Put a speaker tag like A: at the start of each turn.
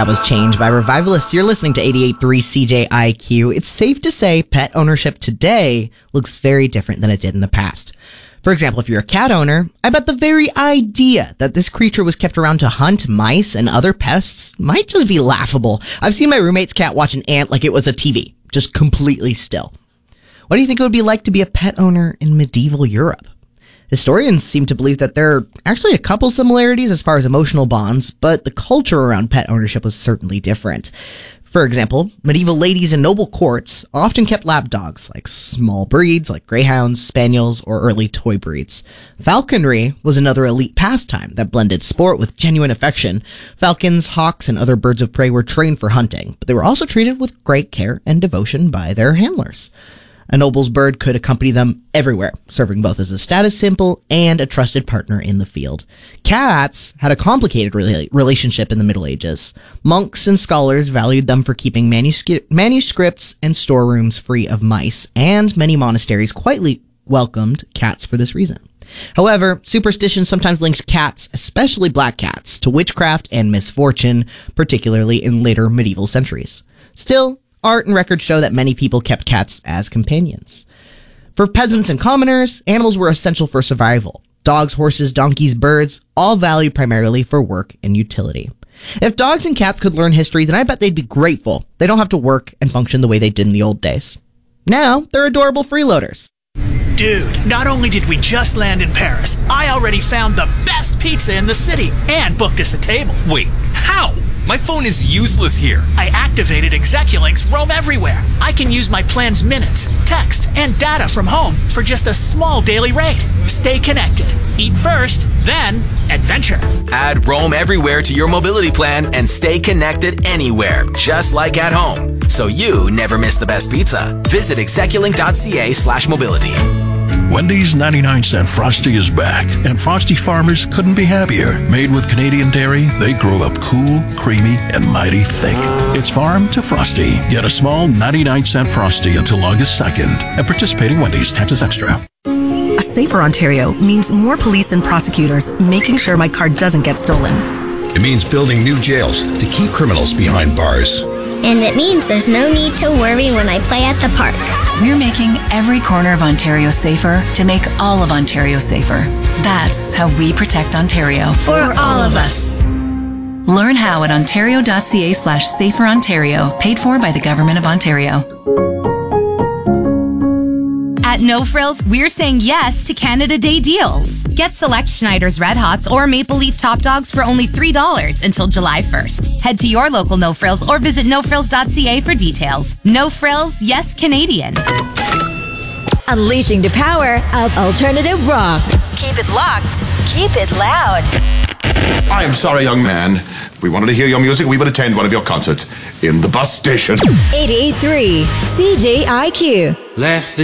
A: That was Change by Revivalists. You're listening to 88.3 CJIQ. It's safe to say pet ownership today looks very different than it did in the past. For example, if you're a cat owner, I bet the very idea that this creature was kept around to hunt mice and other pests might just be laughable. I've seen my roommate's cat watch an ant like it was a TV, just completely still. What do you think it would be like to be a pet owner in medieval Europe? Historians seem to believe that there are actually a couple similarities as far as emotional bonds, but the culture around pet ownership was certainly different. For example, medieval ladies in noble courts often kept lap dogs, like small breeds like greyhounds, spaniels, or early toy breeds. Falconry was another elite pastime that blended sport with genuine affection. Falcons, hawks, and other birds of prey were trained for hunting, but they were also treated with great care and devotion by their handlers. A noble's bird could accompany them everywhere, serving both as a status symbol and a trusted partner in the field. Cats had a complicated relationship in the Middle Ages. Monks and scholars valued them for keeping manuscripts and storerooms free of mice, and many monasteries quietly welcomed cats for this reason. However, superstition sometimes linked cats, especially black cats, to witchcraft and misfortune, particularly in later medieval centuries. Still, art and records show that many people kept cats as companions. For peasants and commoners, animals were essential for survival. Dogs, horses, donkeys, birds, all valued primarily for work and utility. If dogs and cats could learn history, then I bet they'd be grateful they don't have to work and function the way they did in the old days. Now, they're adorable freeloaders.
B: Dude, not only did we just land in Paris, I already found the best pizza in the city and booked us a table.
C: Wait, how? My phone is useless here.
B: I activated Execulink's Roam Everywhere. I can use my plan's minutes, text, and data from home for just a small daily rate. Stay connected. Eat first, then adventure.
C: Add Roam Everywhere to your mobility plan and stay connected anywhere, just like at home. So you never miss the best pizza. Visit execulink.ca/mobility.
D: Wendy's 99-cent Frosty is back, and Frosty farmers couldn't be happier. Made with Canadian dairy, they grow up cool, creamy, and mighty thick. It's farm to Frosty. Get a small 99-cent Frosty until August 2nd at participating Wendy's, taxes extra.
E: A safer Ontario means more police and prosecutors making sure my car doesn't get stolen.
F: It means building new jails to keep criminals behind bars.
G: And it means there's no need to worry when I play at the park.
H: We're making every corner of Ontario safer to make all of Ontario safer. That's how we protect Ontario.
G: For all of us.
H: Learn how at ontario.ca/saferontario, paid for by the Government of Ontario.
I: At No Frills, we're saying yes to Canada Day deals. Get select Schneider's Red Hots or Maple Leaf Top Dogs for only $3 until July 1st. Head to your local No Frills or visit nofrills.ca for details. No Frills, yes Canadian.
J: Unleashing the power of alternative rock. Keep it locked. Keep it loud.
K: I am sorry, young man. If we wanted to hear your music, we would attend one of your concerts in the bus station.
J: 88.3 CJIQ.
L: Left the